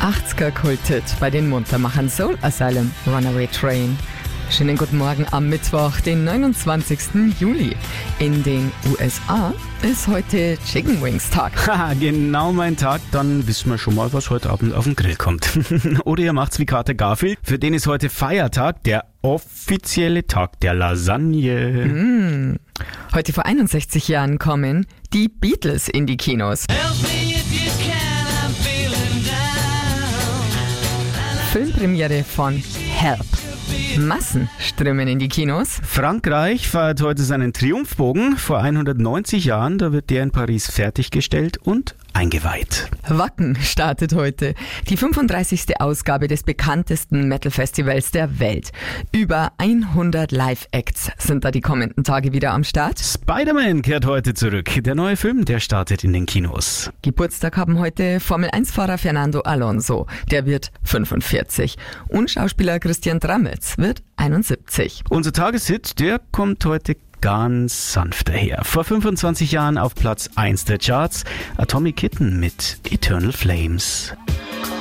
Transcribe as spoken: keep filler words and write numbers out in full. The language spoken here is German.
achtziger-Kulthit bei den Muntermachern Soul Asylum, Runaway Train. Schönen guten Morgen am Mittwoch, den neunundzwanzigsten Juli. In den U S A ist heute Chicken Wings Tag. Haha, genau mein Tag. Dann wissen wir schon mal, was heute Abend auf den Grill kommt. Oder ihr macht's wie Kater Garfield. Für den ist heute Feiertag, der offizielle Tag der Lasagne. Mm. Heute vor einundsechzig Jahren kommen die Beatles in die Kinos. Filmpremiere von Help. Massen strömen in die Kinos. Frankreich feiert heute seinen Triumphbogen. Vor hundertneunzig Jahren, da wird der in Paris fertiggestellt und eingeweiht. Wacken startet heute. Die fünfunddreißigste Ausgabe des bekanntesten Metal-Festivals der Welt. Über hundert Live-Acts sind da die kommenden Tage wieder am Start. Spider-Man kehrt heute zurück. Der neue Film, der startet in den Kinos. Geburtstag haben heute Formel eins Fahrer Fernando Alonso. Der wird fünfundvierzig. Und Schauspieler Christian Tramitz wird einundsiebzig. Unser Tageshit, der kommt heute ganz sanft daher. Vor fünfundzwanzig Jahren auf Platz eins der Charts, Atomic Kitten mit Eternal Flames.